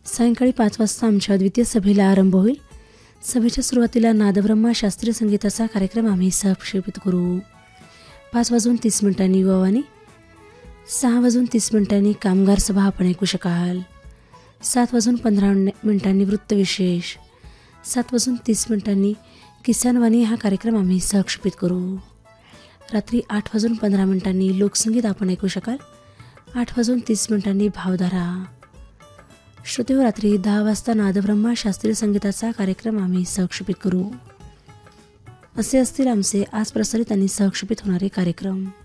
सायंकाळी 5 वाजता आमच्या द्वितीय सभेला आरंभ होईल. सभेच्या सुरुवातीला नादब्रह्मा शास्त्रीय संगीताचा कार्यक्रम आम्ही सहक्षेपित करू. 5:30 युवावाणी, 6:30 कामगार सभा आपण ऐकू शकाल. 7:15 वृत्तविशेष, 7:30 किसानवाणी हा कार्यक्रम आम्ही सहक्षेपित करू. रात्री 8:15 लोकसंगीत आपण ऐकू शकाल. 8:30 भावधारा. श्रोतेहो, रात्री 10 वाजता नादब्रह्मा शास्त्रीय संगीताचा कार्यक्रम आम्ही सहक्षेपित करू. असे असतील आमचे आज प्रसारित आणि सहक्षेपित होणारे कार्यक्रम.